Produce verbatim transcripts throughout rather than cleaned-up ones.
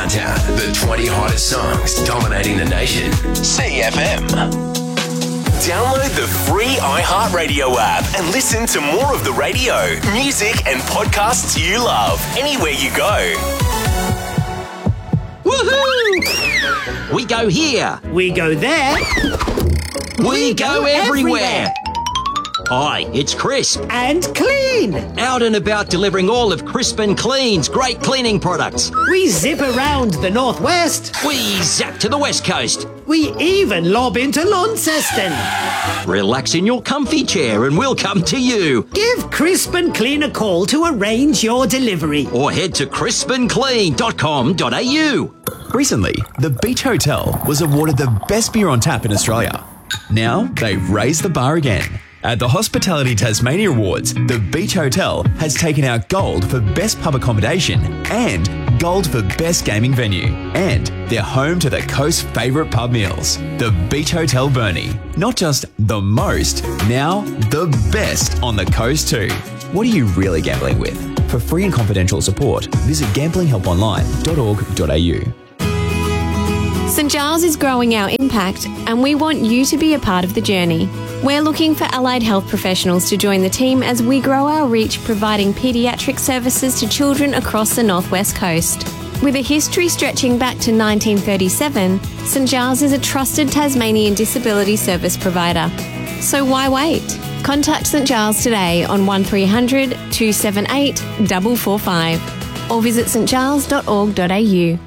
Countdown. The twenty hottest songs dominating the nation. C F M. Download the free iHeartRadio app and listen to more of the radio, music and podcasts you love anywhere you go. Woohoo! We go here. We go there. We, we go, go everywhere. everywhere. Hi, it's Crisp. And Clean. Out and about delivering all of Crisp and Clean's great cleaning products. We zip around the northwest. We zap to the west coast. We even lob into Launceston. Relax in your comfy chair and we'll come to you. Give Crisp and Clean a call to arrange your delivery. Or head to crisp and clean dot com dot a u. Recently, the Beach Hotel was awarded the best beer on tap in Australia. Now, they've raised the bar again. At the Hospitality Tasmania Awards, the Beach Hotel has taken out gold for best pub accommodation and gold for best gaming venue. And they're home to the coast's favourite pub meals. The Beach Hotel Burnie. Not just the most, now the best on the coast too. What are you really gambling with? For free and confidential support, visit gambling help online dot org dot a u. St Giles is growing our impact and we want you to be a part of the journey. We're looking for allied health professionals to join the team as we grow our reach providing paediatric services to children across the northwest coast. With a history stretching back to nineteen thirty-seven, St Giles is a trusted Tasmanian disability service provider. So why wait? Contact St Giles today on one three hundred two seven eight four four five or visit st giles dot org dot a u.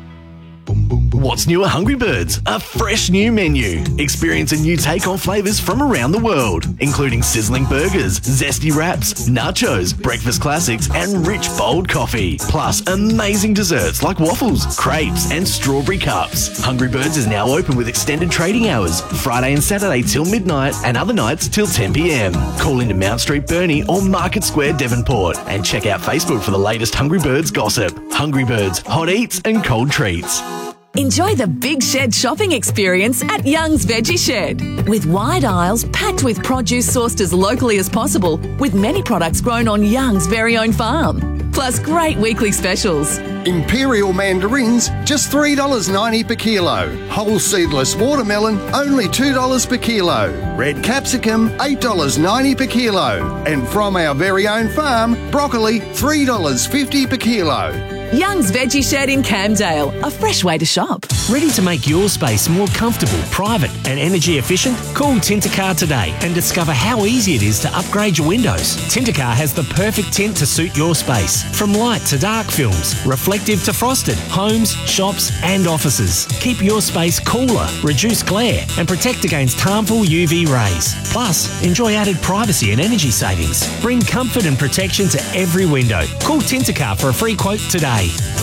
What's new at Hungry Birds? A fresh new menu. Experience a new take on flavours from around the world, including sizzling burgers, zesty wraps, nachos, breakfast classics, and rich bold coffee. Plus amazing desserts like waffles, crepes, and strawberry cups. Hungry Birds is now open with extended trading hours, Friday and Saturday till midnight, and other nights till ten p m. Call into Mount Street, Burnie, or Market Square, Devonport, and check out Facebook for the latest Hungry Birds gossip. Hungry Birds, hot eats and cold treats. Enjoy the Big Shed shopping experience at Young's Veggie Shed. With wide aisles packed with produce sourced as locally as possible, with many products grown on Young's very own farm. Plus great weekly specials. Imperial mandarins, just three dollars ninety per kilo. Whole seedless watermelon, only two dollars per kilo. Red capsicum, eight dollars ninety per kilo. And from our very own farm, broccoli, three dollars fifty per kilo. Young's Veggie Shed in Camdale, a fresh way to shop. Ready to make your space more comfortable, private and energy efficient? Call Tintercar today and discover how easy it is to upgrade your windows. Tintercar has the perfect tint to suit your space. From light to dark films, reflective to frosted, homes, shops and offices. Keep your space cooler, reduce glare and protect against harmful U V rays. Plus, enjoy added privacy and energy savings. Bring comfort and protection to every window. Call Tintercar for a free quote today.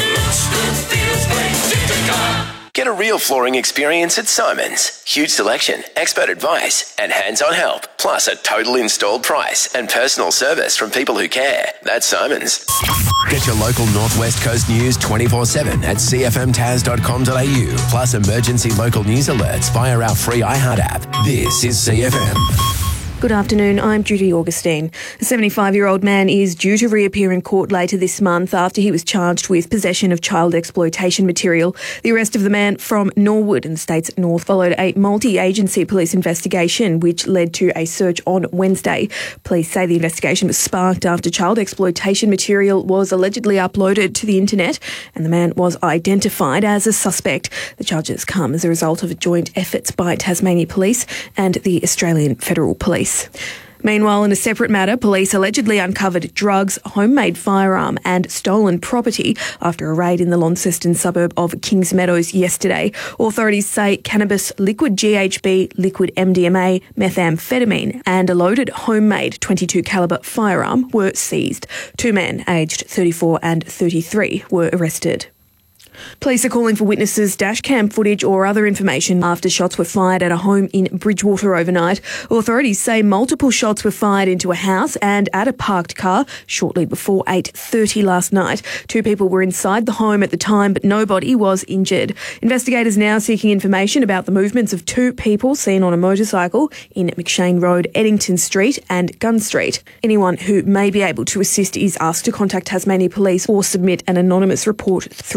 Get a real flooring experience at Simon's. Huge selection, expert advice, and hands-on help. Plus a total installed price and personal service from people who care. That's Simon's. Get your local Northwest Coast news twenty-four seven at c f m tas dot com dot a u. Plus emergency local news alerts via our free iHeart app. This is C F M. Good afternoon, I'm Judy Augustine. A seventy-five-year-old man is due to reappear in court later this month after he was charged with possession of child exploitation material. The arrest of the man from Norwood in the state's north followed a multi-agency police investigation which led to a search on Wednesday. Police say the investigation was sparked after child exploitation material was allegedly uploaded to the internet and the man was identified as a suspect. The charges come as a result of joint efforts by Tasmania Police and the Australian Federal Police. Meanwhile, in a separate matter, police allegedly uncovered drugs, homemade firearm and stolen property after a raid in the Launceston suburb of Kings Meadows yesterday. Authorities say cannabis, liquid G H B, liquid M D M A, methamphetamine and a loaded homemade twenty-two calibre firearm were seized. Two men aged thirty-four and thirty-three were arrested. Police are calling for witnesses, dashcam footage or other information after shots were fired at a home in Bridgewater overnight. Authorities say multiple shots were fired into a house and at a parked car shortly before eight thirty last night. Two people were inside the home at the time, but nobody was injured. Investigators now seeking information about the movements of two people seen on a motorcycle in McShane Road, Eddington Street and Gun Street. Anyone who may be able to assist is asked to contact Tasmania Police or submit an anonymous report through Crime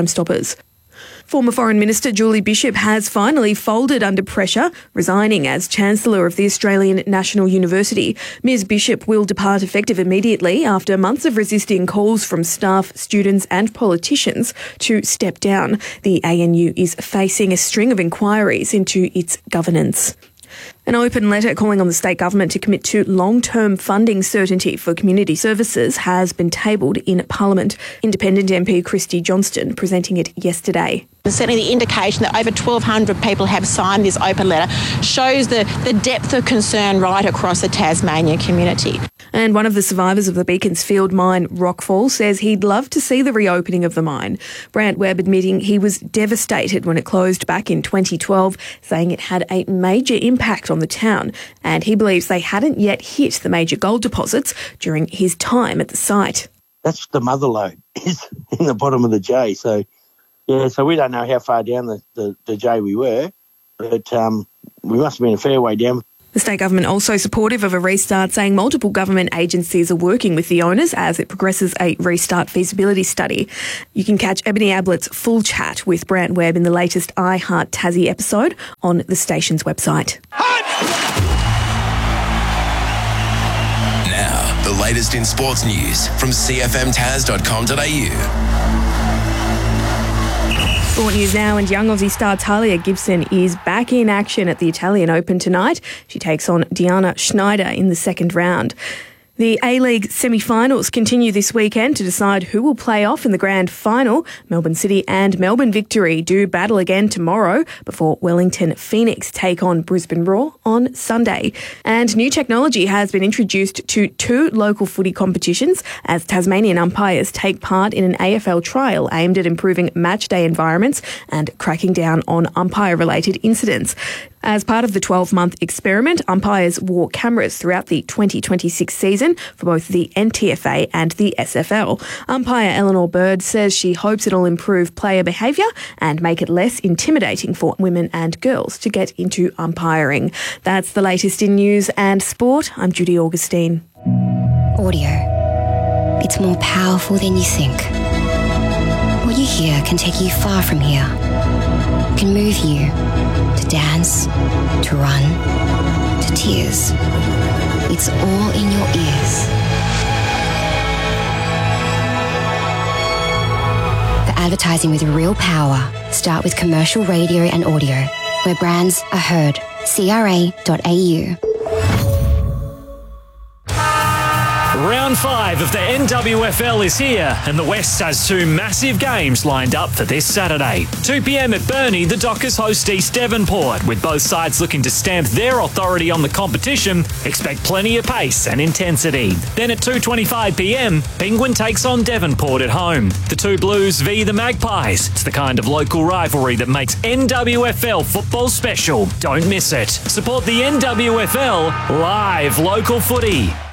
Crime Stoppers. Former Foreign Minister Julie Bishop has finally folded under pressure, resigning as Chancellor of the Australian National University. Miz Bishop will depart effective immediately after months of resisting calls from staff, students and politicians to step down. The A N U is facing a string of inquiries into its governance. An open letter calling on the state government to commit to long-term funding certainty for community services has been tabled in Parliament. Independent M P Christy Johnston presenting it yesterday. Certainly the indication that over twelve hundred people have signed this open letter shows the, the depth of concern right across the Tasmanian community. And one of the survivors of the Beaconsfield mine, Rockfall, says he'd love to see the reopening of the mine. Brant Webb admitting he was devastated when it closed back in twenty twelve, saying it had a major impact on the town, and he believes they hadn't yet hit the major gold deposits during his time at the site. That's the mother lode, is in the bottom of the J. So, yeah, so we don't know how far down the, the, the J we were, but um, we must have been a fair way down. The state government also supportive of a restart, saying multiple government agencies are working with the owners as it progresses a restart feasibility study. You can catch Ebony Ablett's full chat with Brant Webb in the latest I Heart Tassie episode on the station's website. Now, the latest in sports news from c f m tas dot com dot a u. Sport news now, and young Aussie star Talia Gibson is back in action at the Italian Open tonight. She takes on Diana Schneider in the second round. The A-League semi-finals continue this weekend to decide who will play off in the grand final. Melbourne City and Melbourne Victory do battle again tomorrow before Wellington Phoenix take on Brisbane Roar on Sunday. And new technology has been introduced to two local footy competitions as Tasmanian umpires take part in an A F L trial aimed at improving match day environments and cracking down on umpire-related incidents. As part of the twelve-month experiment, umpires wore cameras throughout the twenty twenty-six season for both the N T F A and the S F L. Umpire Eleanor Bird says she hopes it'll improve player behaviour and make it less intimidating for women and girls to get into umpiring. That's the latest in news and sport. I'm Judy Augustine. Audio. It's more powerful than you think. What you hear can take you far from here. It can move you to dance, to run, to tears. It's all in your ears. For advertising with real power, start with commercial radio and audio, where brands are heard. C R A dot A U. Round five of the N W F L is here, and the West has two massive games lined up for this Saturday. two p.m. at Burnie, the Dockers host East Devonport, with both sides looking to stamp their authority on the competition. Expect plenty of pace and intensity. Then at two twenty-five p.m, Penguin takes on Devonport at home. The two Blues v the Magpies. It's the kind of local rivalry that makes N W F L football special. Don't miss it. Support the N W F L live local footy.